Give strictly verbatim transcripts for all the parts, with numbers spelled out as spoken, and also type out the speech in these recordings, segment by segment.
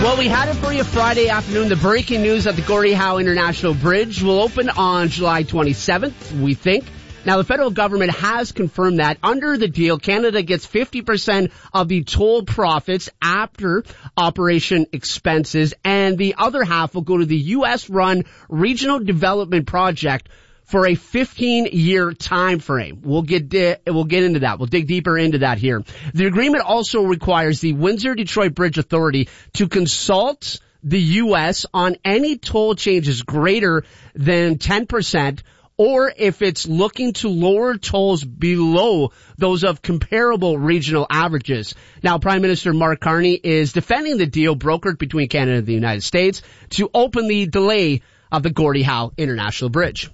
Well, we had it for you Friday afternoon. The breaking news that the Gordie Howe International Bridge will open on July twenty-seventh, we think. Now, the federal government has confirmed that under the deal, Canada gets fifty percent of the toll profits after operation expenses, and the other half will go to the U S-run Regional Development Project for a fifteen-year time frame. We'll get di- we'll get into that. We'll dig deeper into that here. The agreement also requires the Windsor-Detroit Bridge Authority to consult the U S on any toll changes greater than ten percent, or if it's looking to lower tolls below those of comparable regional averages. Now, Prime Minister Mark Carney is defending the deal brokered between Canada and the United States to open the delay of the Gordie Howe International Bridge.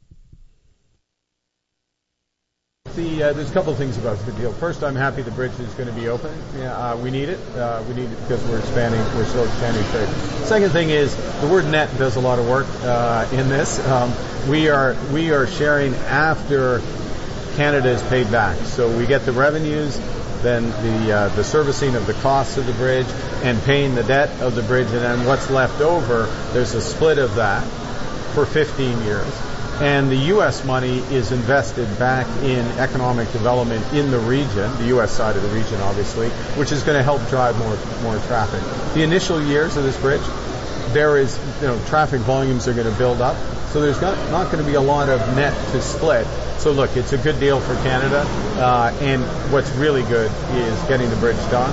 The, uh, there's a couple of things about the deal. First, I'm happy the bridge is going to be open. Yeah, uh, we need it. Uh, we need it because we're expanding. We're still expanding trade. Second thing is the word net does a lot of work uh, in this. Um, we are we are sharing after Canada is paid back. So we get the revenues, then the uh, the servicing of the costs of the bridge, and paying the debt of the bridge, and then what's left over. There's a split of that for fifteen years. And the U S money is invested back in economic development in the region, the U S side of the region, obviously, which is going to help drive more more traffic. The initial years of this bridge, there is, you know, traffic volumes are going to build up, so there's not, not going to be a lot of net to split. So look, it's a good deal for Canada, uh, and what's really good is getting the bridge done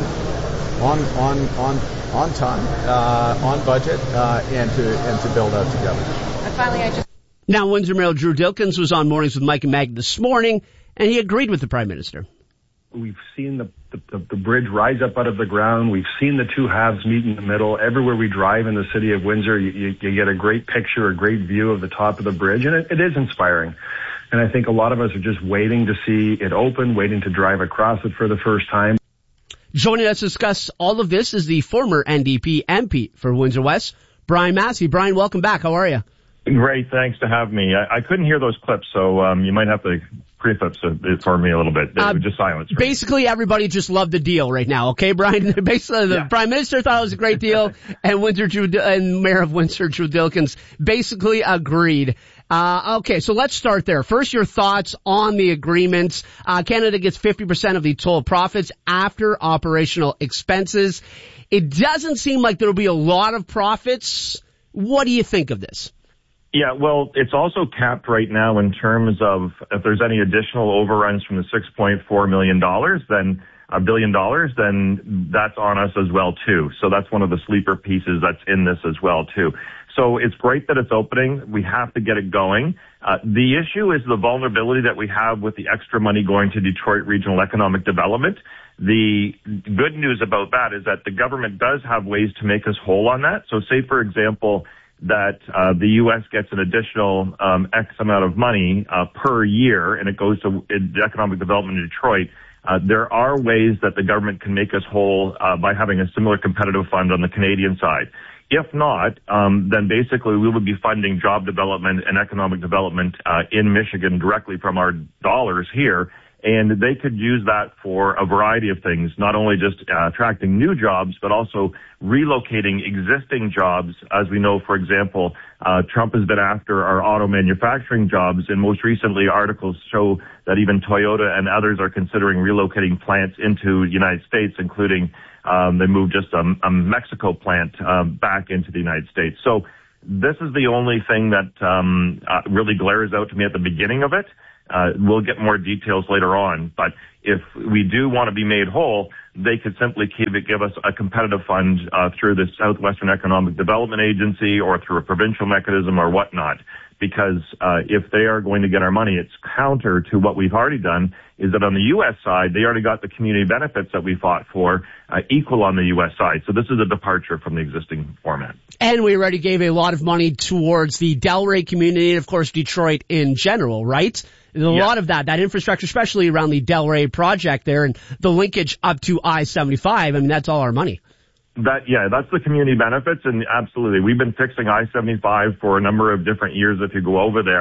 on on on on time, uh, on budget, uh, and to and to build out together. And finally, I just. Now, Windsor Mayor Drew Dilkens was on Mornings with Mike and Mag this morning, and he agreed with the Prime Minister. We've seen the, the, the bridge rise up out of the ground. We've seen the two halves meet in the middle. Everywhere we drive in the city of Windsor, you, you, you get a great picture, a great view of the top of the bridge, and it, it is inspiring. And I think a lot of us are just waiting to see it open, waiting to drive across it for the first time. Joining us to discuss all of this is the former N D P M P for Windsor West, Brian Massey. Brian, welcome back. How are you? Great, thanks to have me. I, I couldn't hear those clips, so um, you might have to prefix it for me a little bit. Uh, just silence. Right? Basically, everybody just loved the deal right now, okay, Brian? Basically, the yeah. Prime Minister thought it was a great deal, and Windsor Drew, and Mayor of Windsor, Drew Dilkens, basically agreed. Uh, okay, so let's start there. First, your thoughts on the agreements. Uh, Canada gets fifty percent of the toll profits after operational expenses. It doesn't seem like there'll be a lot of profits. What do you think of this? Yeah, well, it's also capped right now in terms of if there's any additional overruns from the six point four million dollars, then a billion dollars, then that's on us as well, too. So that's one of the sleeper pieces that's in this as well, too. So it's great that it's opening. We have to get it going. Uh, the issue is the vulnerability that we have with the extra money going to Detroit Regional Economic Development. The good news about that is that the government does have ways to make us whole on that. So say, for example, that uh, the U S gets an additional um, X amount of money uh, per year, and it goes to uh, economic development in Detroit. Uh, there are ways that the government can make us whole uh, by having a similar competitive fund on the Canadian side. If not, um, then basically we would be funding job development and economic development uh, in Michigan directly from our dollars here. And they could use that for a variety of things, not only just uh, attracting new jobs, but also relocating existing jobs. As we know, for example, uh, Trump has been after our auto manufacturing jobs, and most recently articles show that even Toyota and others are considering relocating plants into the United States, including um, they moved just a, a Mexico plant um, back into the United States. So this is the only thing that um, uh, really glares out to me at the beginning of it. Uh, we'll get more details later on, but if we do want to be made whole, they could simply give, it, give us a competitive fund uh, through the Southwestern Economic Development Agency or through a provincial mechanism or whatnot. Because uh, if they are going to get our money, it's counter to what we've already done, is that on the U S side, they already got the community benefits that we fought for uh, equal on the U S side. So this is a departure from the existing format. And we already gave a lot of money towards the Delray community and, of course, Detroit in general, right? There's a yeah. lot of that, that infrastructure, especially around the Delray project there and the linkage up to I seventy-five. I mean, that's all our money. That, yeah, that's the community benefits, and absolutely. We've been fixing I seventy-five for a number of different years if you go over there.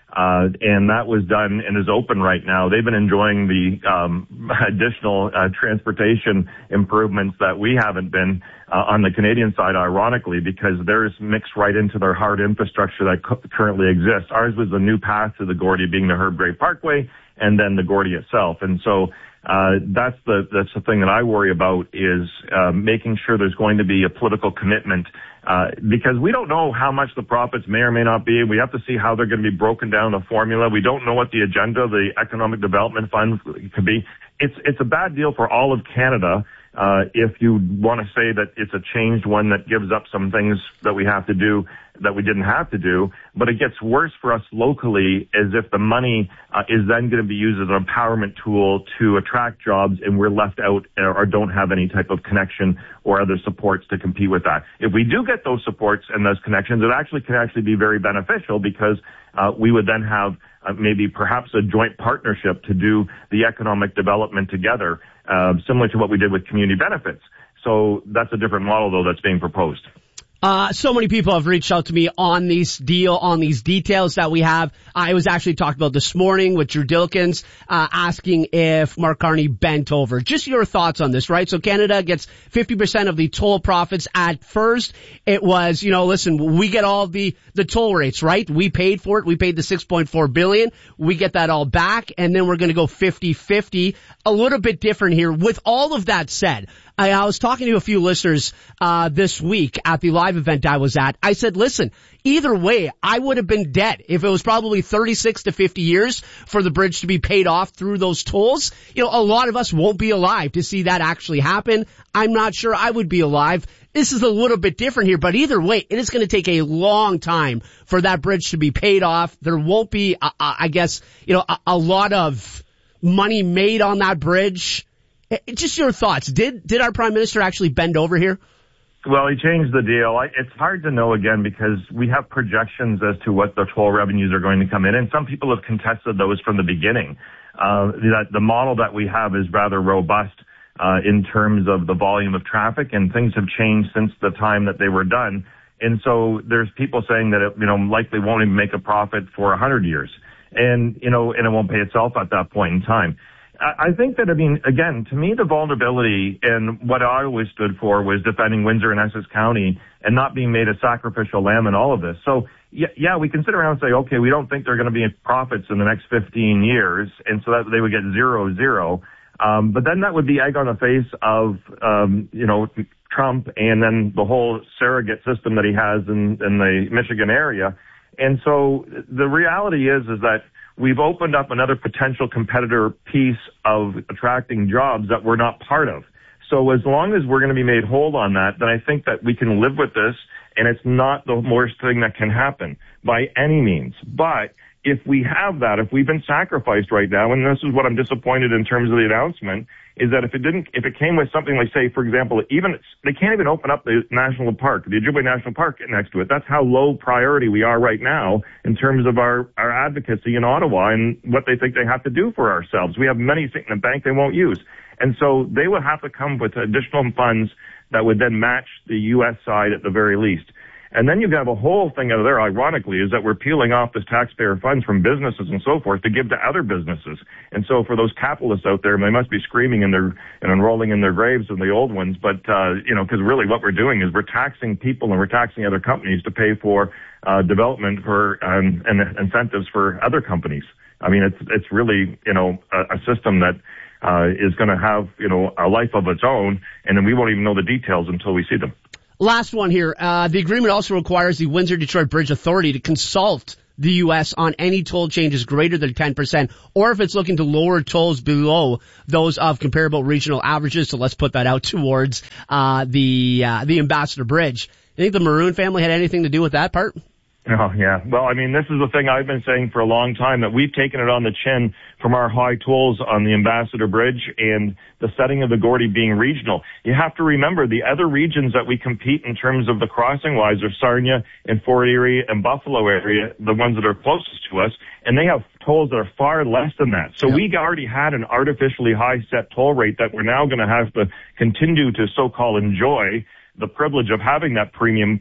Uh, and that was done and is open right now. They've been enjoying the um, additional uh, transportation improvements that we haven't been uh, on the Canadian side, ironically, because theirs mixed right into their hard infrastructure that cu- currently exists. Ours was a new path to the Gordy, being the Herb Gray Parkway, and then the Gordy itself. And so uh that's the that's the thing that I worry about, is uh, making sure there's going to be a political commitment, uh because we don't know how much the profits may or may not be. We have to see how they're going to be broken down, the formula. We don't know what the agenda of the Economic Development Fund could be. It's it's a bad deal for all of Canada. Uh, if you want to say that it's a changed one that gives up some things that we have to do that we didn't have to do, but it gets worse for us locally, as if the money uh, is then going to be used as an empowerment tool to attract jobs, and we're left out or don't have any type of connection or other supports to compete with that. If we do get those supports and those connections, it actually can actually be very beneficial, because uh, we would then have uh, maybe perhaps a joint partnership to do the economic development together, uh, similar to what we did with community benefits. So that's a different model, though, that's being proposed. Uh, so many people have reached out to me on this deal, on these details that we have. I was actually talked about this morning with Drew Dilkins, uh, asking if Mark Carney bent over. Just your thoughts on this, right? So Canada gets fifty percent of the toll profits. At first, it was, you know, listen, we get all the, the toll rates, right? We paid for it. We paid the six point four billion. We get that all back, and then we're going to go fifty fifty. A little bit different here. With all of that said, I, I was talking to a few listeners, uh, this week at the live event I was at. I said, listen, either way, I would have been dead if it was probably thirty-six to fifty years for the bridge to be paid off through those tolls. You know, a lot of us won't be alive to see that actually happen. I'm not sure I would be alive. This is a little bit different here, but either way, it is going to take a long time for that bridge to be paid off. There won't be, uh, I guess, you know, a, a lot of money made on that bridge. Just your thoughts. Did did our Prime Minister actually bend over here? Well, he changed the deal. I, it's hard to know, again, because we have projections as to what the toll revenues are going to come in, and some people have contested those from the beginning. Uh, that the model that we have is rather robust uh, in terms of the volume of traffic, and things have changed since the time that they were done. And so there's people saying that it, you know, likely won't even make a profit for a hundred years, and you know, and it won't pay itself at that point in time. I think that, I mean, again, to me, the vulnerability and what I always stood for was defending Windsor and Essex County and not being made a sacrificial lamb in all of this. So, yeah, yeah we can sit around and say, okay, we don't think they're going to be profits in the next fifteen years, and so that they would get zero, zero. Um, but then that would be egg on the face of, um, you know, Trump and then the whole surrogate system that he has in, in the Michigan area. And so the reality is, is that we've opened up another potential competitor piece of attracting jobs that we're not part of. So as long as we're going to be made whole on that, then I think that we can live with this, and it's not the worst thing that can happen by any means. But if we have that, if we've been sacrificed right now, and this is what I'm disappointed in terms of the announcement, is that if it didn't, if it came with something like, say, for example, even, they can't even open up the national park, the Ojibwe National Park next to it. That's how low priority we are right now in terms of our, our advocacy in Ottawa and what they think they have to do for ourselves. We have money sitting in the bank they won't use. And so they would have to come with additional funds that would then match the U S side at the very least. And then you have a whole thing out of there, ironically, is that we're peeling off this taxpayer funds from businesses and so forth to give to other businesses. And so for those capitalists out there, they must be screaming in their, and enrolling in their graves in the old ones. But, uh, you know, because really what we're doing is we're taxing people and we're taxing other companies to pay for, uh, development for, um, and incentives for other companies. I mean, it's, it's really, you know, a, a system that, uh, is going to have, you know, a life of its own, and then we won't even know the details until we see them. Last one here. Uh, the agreement also requires the Windsor-Detroit Bridge Authority to consult the U S on any toll changes greater than ten percent, or if it's looking to lower tolls below those of comparable regional averages. So let's put that out towards uh the uh, the Ambassador Bridge. You think the Maroon family had anything to do with that part? Oh, yeah. Well, I mean, this is the thing I've been saying for a long time, that we've taken it on the chin from our high tolls on the Ambassador Bridge and the setting of the Gordy being regional. You have to remember the other regions that we compete in terms of the crossing-wise are Sarnia and Fort Erie and Buffalo area, the ones that are closest to us, and they have tolls that are far less than that. So yep. we already had an artificially high set toll rate that we're now going to have to continue to so-called enjoy the privilege of having that premium